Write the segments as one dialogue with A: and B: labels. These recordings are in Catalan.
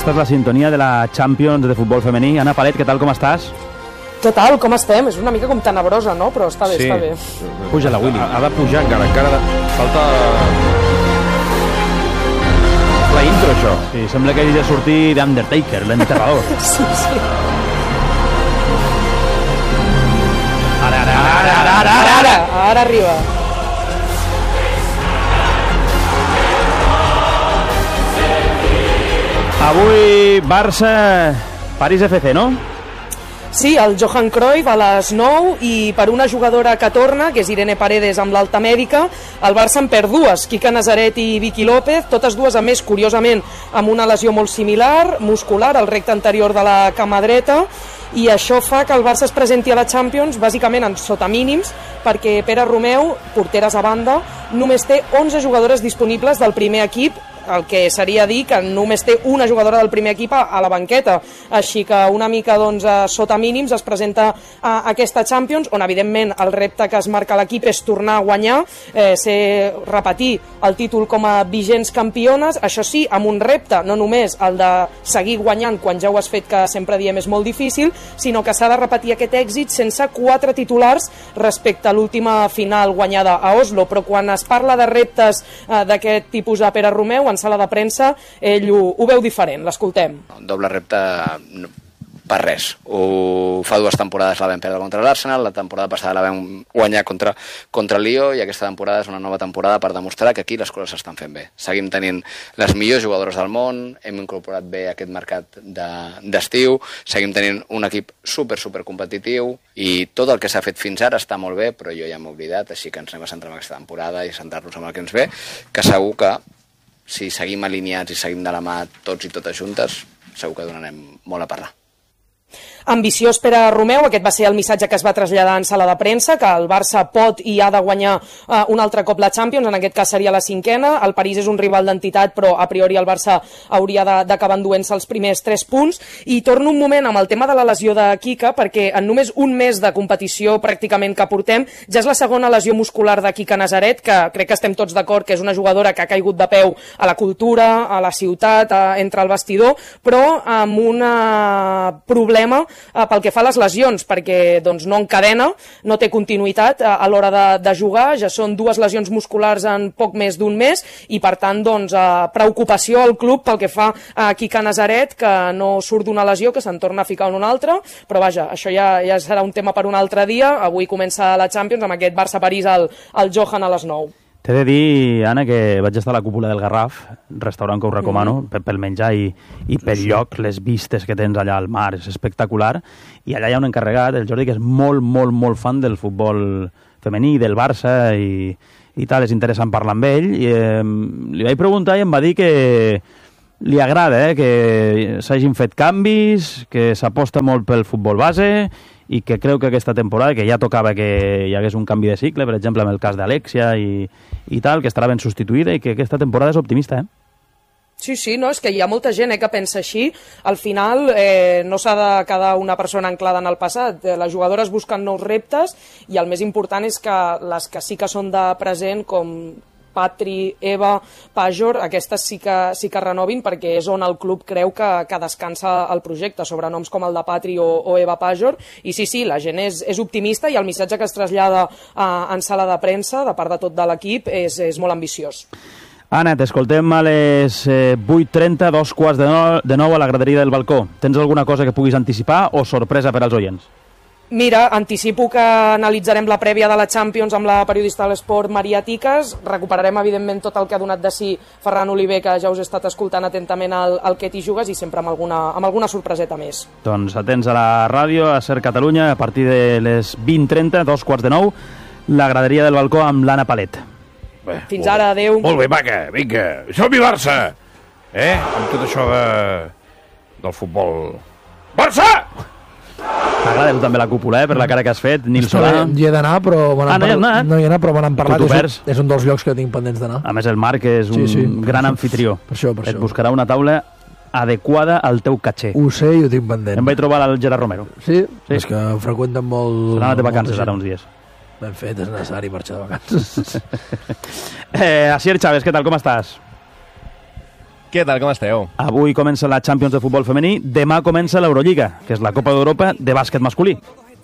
A: Aquesta és la sintonia de la Champions de futbol femení. Anna Palet, què tal, com estàs?
B: Què tal, com estem? És una mica com tenebrosa, no? Però està bé, està bé.
A: Puja la Willy.
C: Ha de pujar encara falta...
A: La intro, això. Sí, sembla que hagi de sortir d'Undertaker, l'enterrador.
B: Sí. Ara arriba.
A: Avui Barça, París FC, no?
B: Sí, el Johan Cruyff a les 9 i per una jugadora que torna, que és Irene Paredes amb l'alta mèdica, el Barça en perd dues, Quique Nazaret i Vicky López, totes dues a més, curiosament, amb una lesió molt similar, muscular, al recte anterior de la cama dreta, i això fa que el Barça es presenti a la Champions bàsicament en sota mínims, perquè Pere Romeu, porteres a banda, només té 11 jugadores disponibles del primer equip, el que seria dir que només té una jugadora del primer equip a la banqueta, així que una mica doncs, sota mínims es presenta a aquesta Champions, on evidentment el repte que es marca l'equip és tornar a guanyar, repetir el títol com a vigents campiones, això sí, amb un repte, no només el de seguir guanyant quan ja ho has fet, que sempre diem és molt difícil, sinó que s'ha de repetir aquest èxit sense 4 titulars respecte a l'última final guanyada a Oslo, però quan es parla de reptes d'aquest tipus a Pere Romeu, en sala de premsa, ell ho veu diferent, l'escoltem.
D: Un doble repte per res. Ho fa 2 temporades la vam perdre contra l'Arsenal, la temporada passada la vam guanyar contra Lió i aquesta temporada és una nova temporada per demostrar que aquí les coses s'estan fent bé. Seguim tenint les millors jugadores del món, hem incorporat bé aquest mercat d'estiu, seguim tenint un equip super competitiu i tot el que s'ha fet fins ara està molt bé, però jo ja m'he oblidat, així que ens anem a centrar en aquesta temporada i centrar-nos en el que ens ve, que segur que si seguim alineats i seguim de la mà tots i totes juntes, segur que donarem molt a parlar.
B: Ambiciós Pere Romeu, aquest va ser el missatge que es va traslladar en sala de premsa, que el Barça pot i ha de guanyar un altre cop la Champions, en aquest cas seria la 5a, el París és un rival d'entitat, però a priori el Barça hauria d'acabar enduent-se els primers 3 punts, i torno un moment amb el tema de la lesió de Quique, perquè en només un mes de competició pràcticament que portem, ja és la segona lesió muscular de Quique Nazaret, que crec que estem tots d'acord que és una jugadora que ha caigut de peu a la cultura, a la ciutat, entre el vestidor, però amb un problema pel que fa a les lesions, perquè doncs, no encadena, no té continuïtat a l'hora de jugar, ja són 2 lesions musculars en poc més d'un mes i per tant doncs, preocupació al club pel que fa a Quique Nazaret, que no surt d'una lesió, que se'n torna a ficar en una altra, però vaja, això ja serà un tema per un altre dia. Avui comença la Champions amb aquest Barça-París al Johan a les 9.
A: T'he de dir, Anna, que vaig estar a la cúpula del Garraf, restaurant que us recomano, pel menjar i pel lloc, les vistes que tens allà al mar, és espectacular, i allà hi ha un encarregat, el Jordi, que és molt fan del futbol femení, del Barça i tal, és interessant parlar amb ell, i li vaig preguntar i em va dir que li agrada que s'hagin fet canvis, que s'aposta molt pel futbol base i que creu que aquesta temporada, que ja tocava que hi hagués un canvi de cicle, per exemple, amb el cas d'Alexia i tal, que estarà ben substituïda i que aquesta temporada és optimista,
B: Sí, no, és que hi ha molta gent que pensa així. Al final no s'ha de quedar una persona anclada en el passat. Les jugadores busquen nous reptes i el més important és que les que sí que són de present, com Patri, Eva, Pajor, aquestes sí que renovin, perquè és on el club creu que descansa el projecte, sobre noms com el de Patri o Eva Pajor, i sí, la gent és optimista i el missatge que es trasllada en sala de premsa, de part de tot de l'equip, és molt ambiciós.
A: Anna, t'escoltem a les 8:30, 8:45 a la graderia del balcó. Tens alguna cosa que puguis anticipar o sorpresa per als oients?
B: Mira, anticipo que analitzarem la prèvia de la Champions amb la periodista de l'esport Maria Tiques, recuperarem evidentment tot el que ha donat de si Ferran Oliver, que ja us he estat escoltant atentament al que t'hi jugues, i sempre amb alguna sorpreseta més.
A: Doncs atents a la ràdio, a Ser Catalunya, a partir de les 20:30, 8:45, la graderia del balcó amb l'Anna Palet.
B: Bé, fins ara, adeu.
C: Molt bé, maca, vinga, som-hi Barça! Amb tot això del futbol. Barça!
A: T'agrada també la cúpula, per la cara que has fet, Nil Solà.
E: Hi he d'anar, però
A: no hi he anat,
E: però me n'han parlat. És un dels llocs que tinc pendents d'anar.
A: A més, el Marc és un gran anfitrió.
E: Per això.
A: Et buscarà una taula adequada al teu caché.
E: Ho sé i ho tinc pendent.
A: Em vaig trobar el Gerard Romero.
E: Sí? És que freqüenten molt...
A: S'ha anat de vacances ara uns dies.
E: Ben fet, és necessari marxar de vacances.
A: Asier Chávez, què tal, com estàs?
F: Què tal, com esteu?
A: Avui comença la Champions de futbol femení, demà comença l'Eurolliga, que és la Copa d'Europa de bàsquet masculí.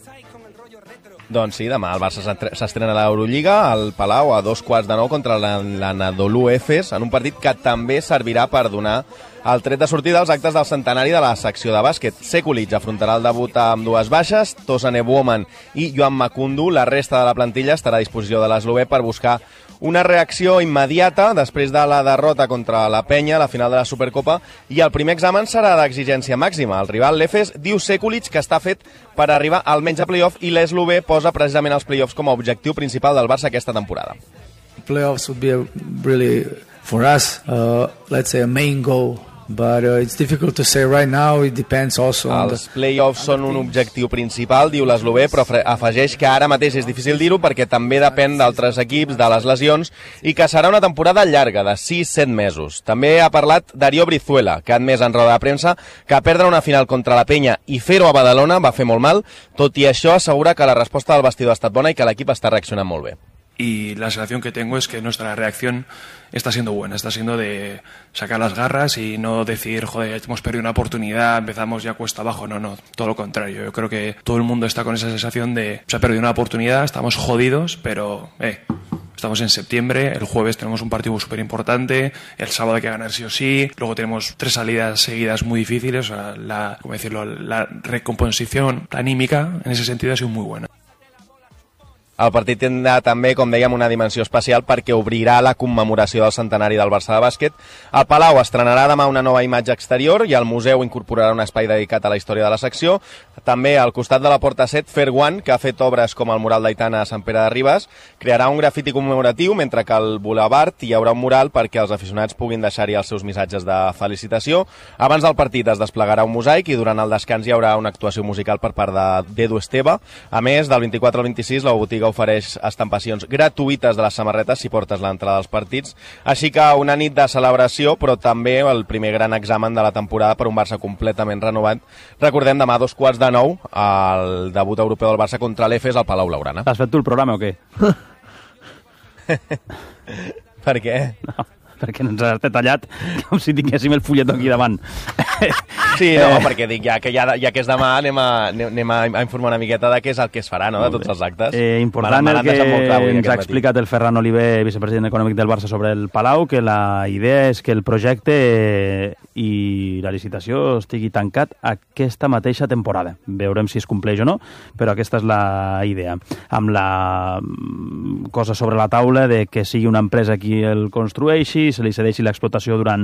F: Doncs sí, demà el Barça s'estrena a l'Eurolliga al Palau a 8:45 contra l'Anadolu Efes, en un partit que també servirà per donar el tret de sortida als actes del centenari de la secció de bàsquet. Sekulic afrontarà el debut amb dues baixes, Tosane Buoman i Joan Makundu. La resta de la plantilla estarà a disposició de l'eslovè per buscar una reacció immediata després de la derrota contra la Penya a la final de la Supercopa, i el primer examen serà d'exigència màxima. El rival, l'Efes, diu Sekulic que està fet per arribar almenys a playoff, i l'eslovè posa precisament els playoffs com a objectiu principal del Barça aquesta temporada.
G: Playoffs would be really, for us, let's say a main goal. But it's difficult to say right now. It depends also on
F: Els playoffs són un objectiu principal, diu l'eslovè, però afegeix que ara mateix és difícil dir-ho perquè també depèn d'altres equips, de les lesions, i que serà una temporada llarga, de 6-7 mesos. També ha parlat Darío Brizuela, que ha admès en roda de premsa que perdre una final contra la Penya i fer-ho a Badalona va fer molt mal. Tot i això, assegura que la resposta del vestidor ha estat bona i que l'equip està reaccionant molt bé.
H: Y la sensación que tengo es que nuestra reacción está siendo buena, está siendo de sacar las garras y no decir, joder, hemos perdido una oportunidad, empezamos ya cuesta abajo. No, todo lo contrario. Yo creo que todo el mundo está con esa sensación de se ha perdido una oportunidad, estamos jodidos, pero estamos en septiembre, el jueves tenemos un partido súper importante, el sábado hay que ganar sí o sí, luego tenemos 3 salidas seguidas muy difíciles, o sea, la recomposición anímica en ese sentido ha sido muy buena.
F: El partit tindrà també, com dèiem, una dimensió especial perquè obrirà la commemoració del centenari del Barça de bàsquet. El Palau estrenarà demà una nova imatge exterior i el museu incorporarà un espai dedicat a la història de la secció. També al costat de la Porta 7, Fair One, que ha fet obres com el mural d'Aitana a Sant Pere de Ribes, crearà un grafiti commemoratiu, mentre que al Boulevard hi haurà un mural perquè els aficionats puguin deixar-hi els seus missatges de felicitació. Abans del partit es desplegarà un mosaic i durant el descans hi haurà una actuació musical per part d'Edu Esteve. A més, del 24 al 26, la botiga ofereix estampacions gratuïtes de les samarretes si portes l'entrada als partits. Així que una nit de celebració, però també el primer gran examen de la temporada per un Barça completament renovat. Recordem, demà a 8:45, el debut europeu del Barça contra l'Efes al Palau Blaugrana.
A: Has fet tu el programa o què?
F: Per què?
A: No, perquè ens has detallat com si tinguéssim el fulletó aquí davant.
F: Sí, no, perquè dic, ja que és demà, anem a informar una miqueta de què és el que es farà, no?, de tots els actes.
A: Important el que ens ha explicat el Ferran Oliver, vicepresident econòmic del Barça, sobre el Palau, que la idea és que el projecte i la licitació estigui tancat aquesta mateixa temporada. Veurem si es compleix o no, però aquesta és la idea. Amb la cosa sobre la taula de que sigui una empresa qui el construeixi, se li cedeixi l'explotació durant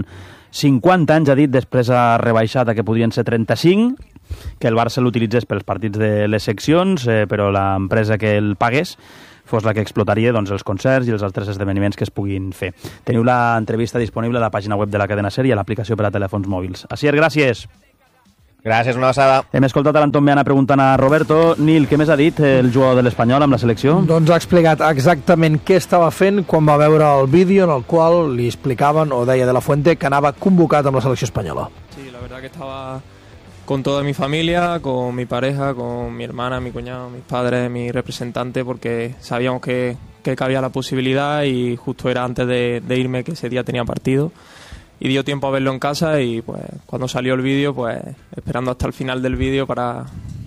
A: 50 anys, ha dit, després ha rebaixat a que podrien ser 35, que el Barça l'utilitzés pels partits de les seccions, però l'empresa que el pagués fos la que explotaria doncs, els concerts i els altres esdeveniments que es puguin fer. Teniu l'entrevista disponible a la pàgina web de la cadena SER i a l'aplicació per a telèfons mòbils. Asier, gràcies.
F: Gràcies, una abraçada.
A: Hem escoltat a l'Anton Meana preguntant a Roberto. Nil, què més ha dit el jugador de l'Espanyol amb la selecció?
E: Doncs ha explicat exactament què estava fent quan va veure el vídeo en el qual li explicaven, o deia de la Fuente, que anava convocat amb la selecció espanyola.
I: Sí, la verdad que estaba con toda mi familia, con mi pareja, con mi hermana, mi cuñado, mis padres, mi representante, porque sabíamos que cabía la posibilidad y justo era antes de irme, que ese día tenía partido. Y dio tiempo a verlo en casa y pues cuando salió el vídeo, pues esperando hasta el final del vídeo para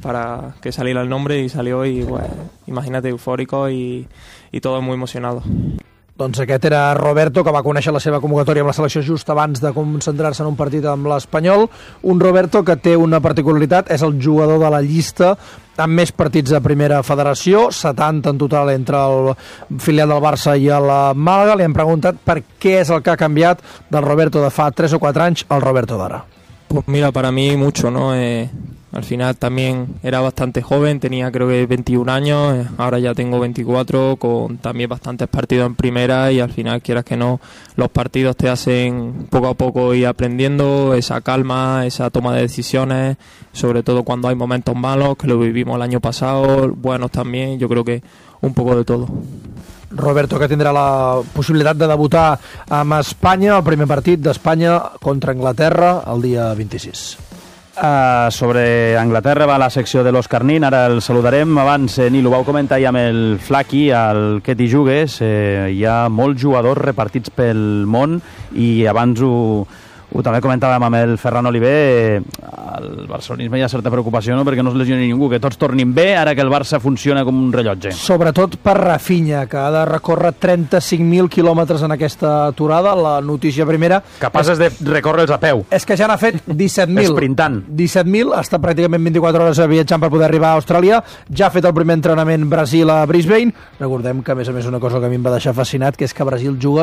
I: que saliera el nombre, y salió, y pues imagínate, eufórico y todo muy emocionado.
E: Doncs aquest era Roberto, que va conèixer la seva convocatòria amb la selecció just abans de concentrar-se en un partit amb l'Espanyol. Un Roberto que té una particularitat, és el jugador de la llista amb més partits de primera federació, 70 en total entre el filial del Barça i el Màlaga. Li hem preguntat per què és el que ha canviat del Roberto de fa 3 o 4 anys al Roberto d'ara.
I: Pues mira, para mí mucho, ¿no? Al final también era bastante joven, tenía creo que 21 años, ahora ya tengo 24, con también bastantes partidos en primera, y al final, quieras que no, los partidos te hacen poco a poco ir aprendiendo, esa calma, esa toma de decisiones, sobre todo cuando hay momentos malos, que lo vivimos el año pasado, buenos también, yo creo que un poco de todo.
E: Roberto, que tindrà la possibilitat de debutar amb Espanya, el primer partit d'Espanya contra Anglaterra el dia 26.
A: Sobre Anglaterra va la secció de l'Òscar Nin, ara el saludarem. Abans, Nil, ho vau comentar ja amb el Flaqui, al Que t'hi jugues. Hi ha molts jugadors repartits pel món, i abans ho També comentàvem amb el Ferran Oliver, el barcelonisme hi ha certa preocupació, no?, perquè no es lesioni ningú, que tots tornin bé ara que el Barça funciona com un rellotge.
E: Sobretot per Rafinha, que ha de recórrer 35.000 quilòmetres en aquesta aturada. La notícia primera...
A: Capaces de recórrer-los a peu.
E: És que ja n'ha fet 17.000.
A: Esprintant.
E: 17.000, està pràcticament 24 hores viatjant per poder arribar a Austràlia. Ja ha fet el primer entrenament Brasil a Brisbane. Recordem que, a més, una cosa que a mi em va deixar fascinat, que és que Brasil juga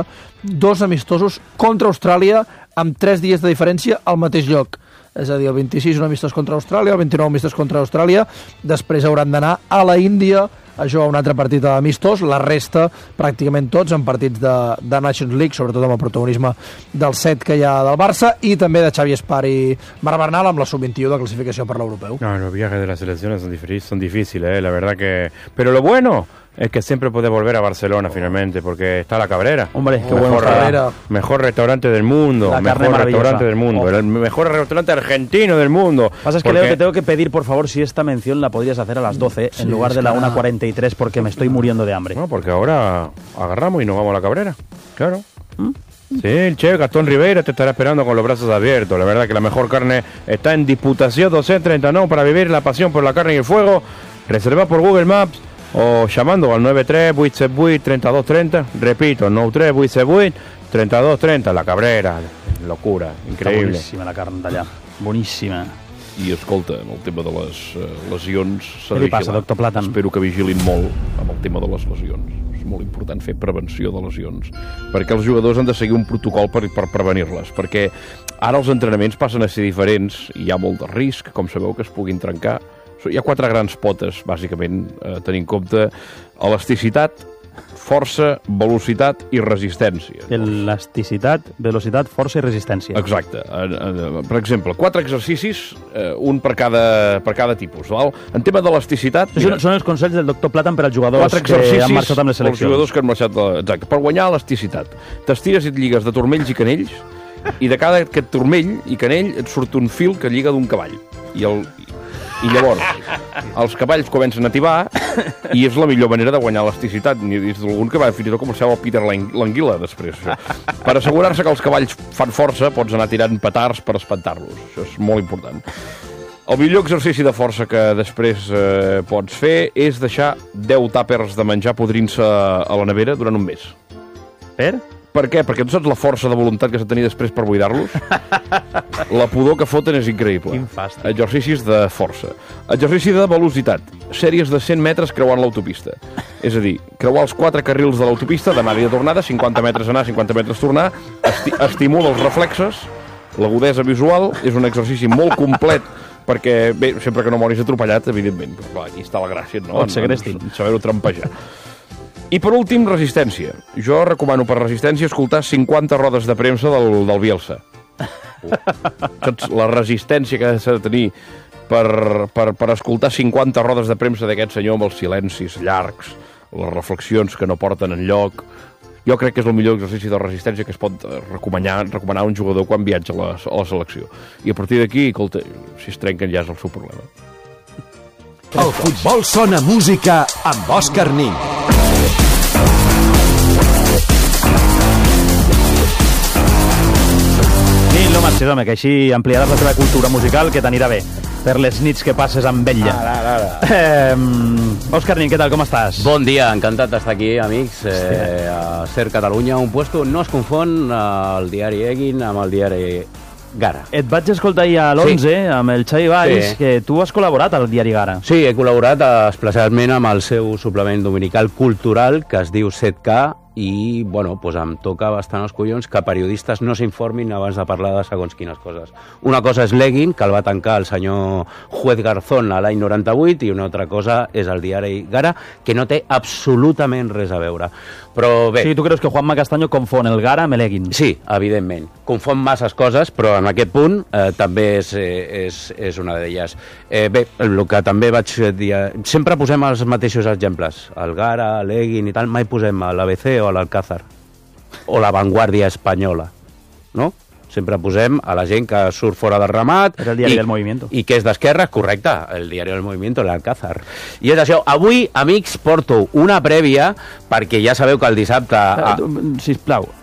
E: 2 amistosos contra Austràlia amb 3 dies de diferència al mateix lloc. És a dir, el 26 un amistós contra Austràlia, el 29 amistós contra Austràlia, després hauran d'anar a la Índia a jugar un altre partit amistós, la resta, pràcticament tots, en partits de Nations League, sobretot amb el protagonisme del 7 que hi ha del Barça, i també de Xavi Espar i Marc Bernal amb la sub-21 de clasificació per l'europeu.
C: No, los viajes de las selecciones son difíciles, la verdad que... Pero lo bueno es que siempre puedes volver a Barcelona finalmente, porque está la Cabrera.
A: Hombre, qué bueno.
C: Mejor restaurante del mundo, mejor restaurante del mundo, el mejor restaurante argentino del mundo.
A: Pasa es que Leo, te tengo que pedir, por favor, si esta mención la podrías hacer a las 12 en lugar de la 1:43, porque me estoy muriendo de hambre.
C: No, porque ahora agarramos y nos vamos a la Cabrera, claro. Sí, el chef Gastón Ribeira te estará esperando con los brazos abiertos. La verdad que la mejor carne está en Diputación 239 para vivir la pasión por la carne y el fuego. Reserva por Google Maps o llamando al 93 878 3230. Repito, 93 878 3230. La Cabrera, locura, increïble.
A: Està boníssima la carn d'allà, boníssima.
C: I escolta, amb el tema de les lesions s'ha
A: de vigilar. Què li passa, doctor Platan?
C: Espero que vigilin molt amb el tema de les lesions. És molt important fer prevenció de lesions, perquè els jugadors han de seguir un protocol per prevenir-les, perquè ara els entrenaments passen a ser diferents i hi ha molt de risc, com sabeu, que es puguin trencar. Hi ha 4 grans potes, bàsicament, a tenir en compte: elasticitat, força, velocitat i resistència.
A: Elasticitat, velocitat, força i resistència.
C: Exacte. Per exemple, 4 exercicis, un per cada tipus. Val? En tema d'elasticitat...
A: Són els consells del doctor Platan per als jugadors que han marxat amb les seleccions.
C: 4 exercicis pels jugadors que han marxat... Exacte. Per guanyar elasticitat, t'estires i et lligues de turmells i canells, i de cada aquest turmell i canell et surt un fil que lliga d'un cavall. I llavors, els cavalls comencen a tibar i és la millor manera de guanyar elasticitat. N'hi ha algun que va fins i tot com el seu Peter l'Anguila, després. Això. Per assegurar-se que els cavalls fan força, pots anar tirant petards per espantar-los. Això és molt important. El millor exercici de força que després pots fer és deixar 10 tàpers de menjar podrint-se a la nevera durant un mes. Per què? Perquè tu saps la força de voluntat que s'ha de tenir després per buidar-los? La pudor que foten és increïble.
A: Quin fàstic.
C: Exercicis de força. Exercici de velocitat. Sèries de 100 metres creuant l'autopista. És a dir, creuar els 4 carrils de l'autopista d'anada i de tornada, 50 metres anar, 50 metres tornar, estimula els reflexes, l'agudesa visual, és un exercici molt complet perquè, bé, sempre que no moris atropellat, evidentment. Però clar, aquí està la gràcia, no?
A: Et segrestin.
C: En saber-ho trampejar. I per últim, resistència. Jo recomano per resistència escoltar 50 rodes de premsa del Bielsa. Saps la resistència que s'ha de tenir per escoltar 50 rodes de premsa d'aquest senyor amb els silencis llargs, les reflexions que no porten enlloc. Jo crec que és el millor exercici de resistència que es pot recomanar a un jugador quan viatja a la selecció. I a partir d'aquí, escolta, si es trenquen ja és el seu problema.
J: El futbol sona música amb Òscar Nin.
A: No marxis, home, que així ampliaràs la teva cultura musical, que t'anirà bé per les nits que passes amb ella. Òscar Nin, què tal, com estàs?
K: Bon dia, encantat d'estar aquí, amics, a Ser Catalunya, un puesto, no es confon el diari Eguin amb el diari Gara.
A: Et vaig escoltar ahir a l'11, amb el Xavi Valls, que tu has col·laborat al diari Gara.
K: Sí, he col·laborat especialment amb el seu suplement dominical cultural, que es diu 7K, i, bueno, doncs em toca bastant els collons que periodistes no s'informin abans de parlar de segons quines coses. Una cosa és l'Eguin, que el va tancar el senyor Juez Garzón a l'any 98, i una altra cosa és el diari Gara, que no té absolutament res a veure. Però bé...
A: Sí, tu creus que Juanma Castaño confon el Gara amb l'Eguin?
K: Sí, evidentment. Confon masses coses, però en aquest punt també és una d'elles. Bé, el que també vaig dir... Sempre posem els mateixos exemples. El Gara, l'Eguin i tal, mai posem a l'ABC o a l'Alcázar, o la Vanguardia Espanyola, no? Sempre posem a la gent que surt fora del ramat...
A: És el diari del Movimiento.
K: I que és d'esquerra, correcte, el diari del Movimiento, l'Alcázar. I és això. Avui, amics, porto una prèvia, perquè ja sabeu que el dissabte...
A: Sisplau,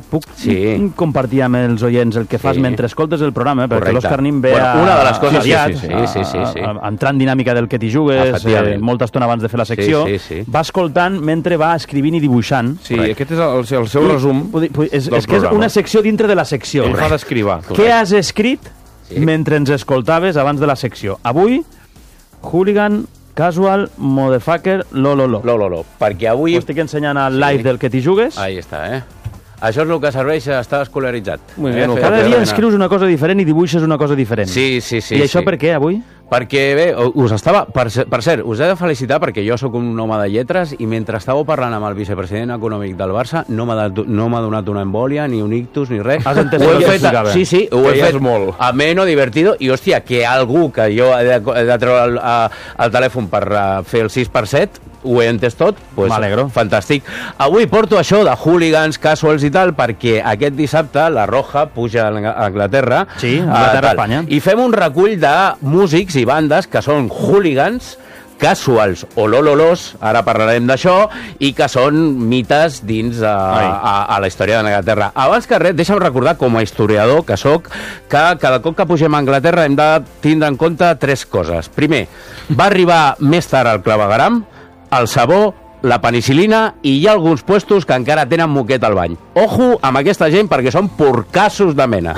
A: Puc compartir amb els oients el que fas mentre escoltes el programa, perquè l'Òscar Nin ve
K: una de les coses
A: aviat, entrar en dinàmica del que t'hi jugues, molta estona abans de fer la secció, va escoltant mentre va escrivint i dibuixant.
C: Sí, aquest és el seu resum del programa.
A: És que és una secció dintre de la secció.
C: Ell fa d'escrivar.
A: Què has escrit mentre ens escoltaves abans de la secció? Avui, Hooligan, Casual, Motherfucker, Lololo.
K: Perquè avui...
A: Ho estic ensenyant al live del que t'hi jugues.
K: Ahí està, Això és el que serveix a estar escolaritzat.
A: Cada dia escrius una cosa diferent i dibuixes una cosa diferent.
K: Sí.
A: I això per què, avui?
K: Perquè, bé, per cert, us he de felicitar perquè jo sóc un home de lletres i mentre estàveu parlant amb el vicepresident econòmic del Barça no m'ha donat una embòlia, ni un ictus, ni res.
A: Has entès el que explicava?
K: Sí, ho he fet molt ameno, divertido, i hòstia, que algú que jo he de treure el telèfon per fer el 6x7, ho he entès tot, doncs fantàstic. Avui porto això de hooligans, casuals i tal, perquè aquest dissabte la Roja puja a Anglaterra,
A: Anglaterra-Espanya,
K: i fem un recull de músics i bandes que són hooligans, casuals o lololos, ara parlarem d'això, i que són mites dins a la història d'Anglaterra. Abans que res, deixa'm recordar, com a historiador que sóc, que cada cop que pugem a Anglaterra hem de tindre en compte 3 coses. Primer, va arribar més tard el clavegueram, el sabó, la penicilina, i hi ha alguns puestos que encara tenen moquet al bany. Ojo amb aquesta gent perquè són porcassos de mena.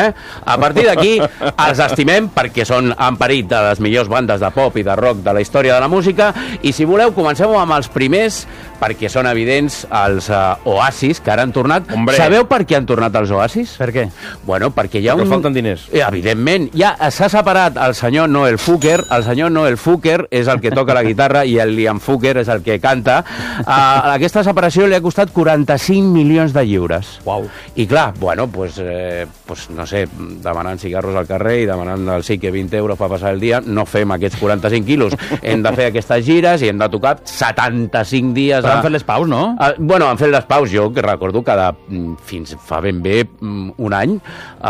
K: A partir d'aquí els estimem perquè han parit de les millors bandes de pop i de rock de la història de la música, i si voleu comencem amb els primers perquè són evidents, els Oasis, que ara han tornat. Sabeu per què han tornat els Oasis?
A: Per què?
K: Bueno, perquè hi ha
C: perquè falten diners.
K: Evidentment. Ja s'ha separat el senyor Noel Fugger. El senyor Noel Fugger és el que toca la guitarra i el Liam Fugger és el que canta. Aquesta separació li ha costat 45 milions de lliures.
A: Uau.
K: I clar, bueno, no sé, demanant cigarros al carrer i demanant al SIC 20 euros per passar el dia, no fem aquests 45 quilos. Hem de fer aquestes gires i hem de tocar 75 dies.
A: Però han fet les paus, no?
K: Bueno, han fet les paus. Jo que recordo que fins fa ben bé un any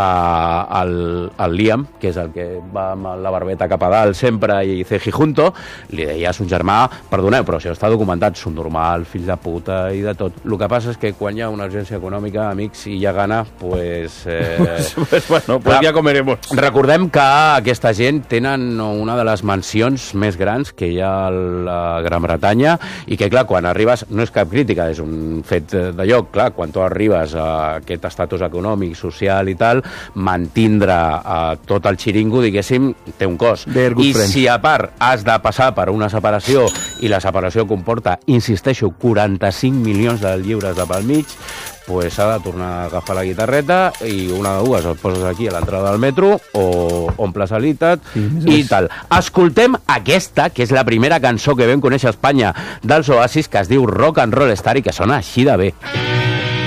K: el Liam, que és el que va amb la barbeta cap a dalt sempre i cegi junto, li deia a son germà, perdoneu, però això està documentat, subnormal, fill de puta i de tot. El que passa és que quan hi ha una urgència econòmica, amics, i hi ha gana, pues
C: ja comeremos.
K: Recordem que aquesta gent tenen una de les mansions més grans que hi ha a la Gran Bretanya i que, clar, quan arribes, no és cap crítica, és un fet de lloc, clar, quan tu arribes a aquest estatus econòmic, social i tal, mantindre tot el xiringo, diguéssim, té un cost. I si a part has de passar per una separació i la separació comporta, insisteixo, 45 milions de lliures de pel mig, pues s'ha de tornar a agafar la guitarreta i una de dues el poses aquí a l'entrada del metro o omples alitat i tal. Escoltem aquesta, que és la primera cançó que vam conèixer a Espanya dels Oasis, que es diu Rock and Roll Star i que sona així de bé.